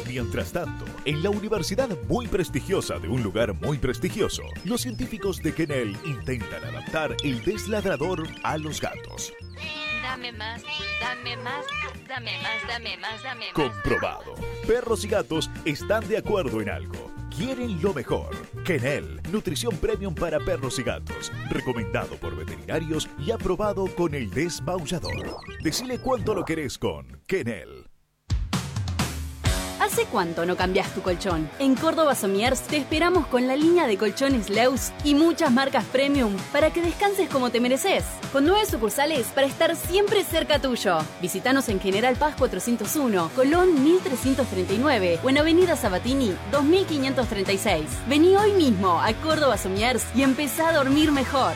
Mientras tanto, en la universidad muy prestigiosa de un lugar muy prestigioso, los científicos de Kennel intentan adaptar el desladrador a los gatos. Dame más, dame más, dame más, dame más, dame más. Comprobado. Perros y gatos están de acuerdo en algo. Quieren lo mejor. Kennel, nutrición premium para perros y gatos. Recomendado por veterinarios y aprobado con el desmaullador. Decile cuánto lo querés con Kennel. ¿Hace cuánto no cambias tu colchón? En Córdoba Somiers te esperamos con la línea de colchones Leus y muchas marcas premium para que descanses como te mereces. Con 9 sucursales para estar siempre cerca tuyo. Visítanos en General Paz 401, Colón 1339 o en Avenida Sabatini 2536. Vení hoy mismo a Córdoba Somiers y empezá a dormir mejor.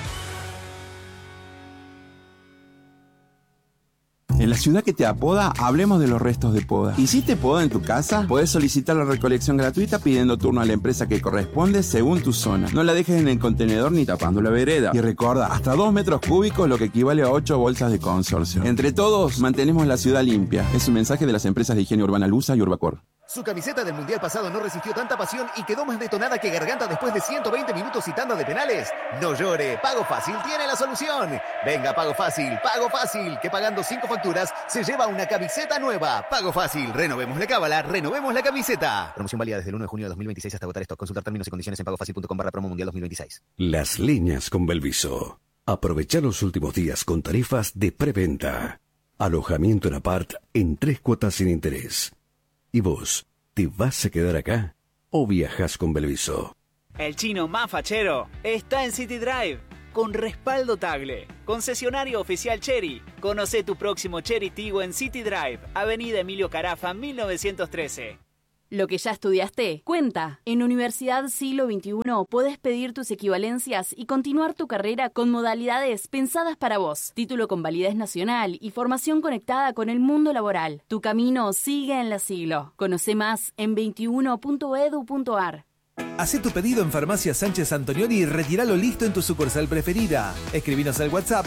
En la ciudad que te apoda, hablemos de los restos de poda. ¿Hiciste poda en tu casa? Podés solicitar la recolección gratuita pidiendo turno a la empresa que corresponde según tu zona. No la dejes en el contenedor ni tapando la vereda. Y recuerda, hasta 2 metros cúbicos, lo que equivale a 8 bolsas de consorcio. Entre todos, mantenemos la ciudad limpia. Es un mensaje de las empresas de higiene urbana Lusa y Urbacor. Su camiseta del Mundial pasado no resistió tanta pasión y quedó más detonada que Garganta después de 120 minutos y tanda de penales. No llore, Pago Fácil tiene la solución. Venga, Pago Fácil, que pagando 5 facturas se lleva una camiseta nueva. Pago Fácil, renovemos la cábala, renovemos la camiseta. Promoción válida desde el 1 de junio de 2026 hasta agotar stock. Consultar términos y condiciones en pagofacil.com/promo mundial 2026. Las líneas con Belviso. Aprovecha los últimos días con tarifas de preventa. Alojamiento en apart en 3 cuotas sin interés. ¿Y vos, te vas a quedar acá o viajas con Belviso? El chino más fachero está en City Drive, con respaldo Tagle, concesionario oficial Chery. Conoce tu próximo Chery Tiggo en City Drive, Avenida Emilio Carafa, 1913. Lo que ya estudiaste, cuenta. En Universidad Siglo XXI podés pedir tus equivalencias y continuar tu carrera con modalidades pensadas para vos. Título con validez nacional y formación conectada con el mundo laboral. Tu camino sigue en la Siglo. Conoce más en 21.edu.ar. Hacé tu pedido en Farmacia Sánchez Antonioli y retíralo listo en tu sucursal preferida. Escribinos al WhatsApp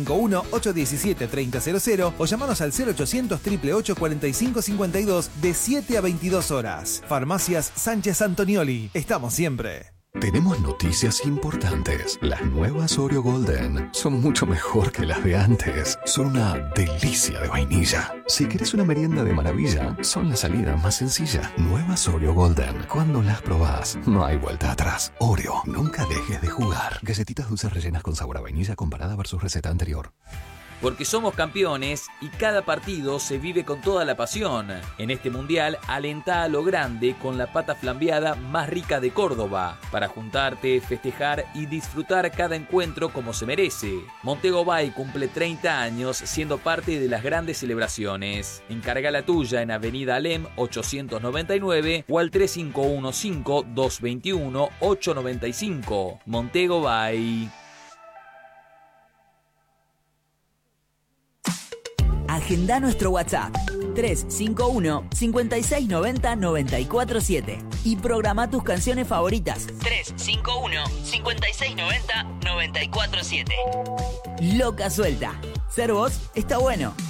351-817-3000 o llamanos al 0800-888-4552 de 7 a 22 horas. Farmacias Sánchez Antonioli. Estamos siempre. Tenemos noticias importantes. Las nuevas Oreo Golden son mucho mejor que las de antes. Son una delicia de vainilla. Si querés una merienda de maravilla, son la salida más sencilla. Nuevas Oreo Golden. Cuando las probás, no hay vuelta atrás. Oreo, nunca dejes de jugar. Galletitas dulces rellenas con sabor a vainilla comparada versus receta anterior. Porque somos campeones y cada partido se vive con toda la pasión. En este mundial, alentá a lo grande con la pata flambeada más rica de Córdoba, para juntarte, festejar y disfrutar cada encuentro como se merece. Montego Bay cumple 30 años siendo parte de las grandes celebraciones. Encarga la tuya en Avenida Alem 899 o al 3515-221-895. Montego Bay. Agenda nuestro WhatsApp 351-5690-947 y programa tus canciones favoritas 351-5690-947. Loca Suelta. Ser vos está bueno.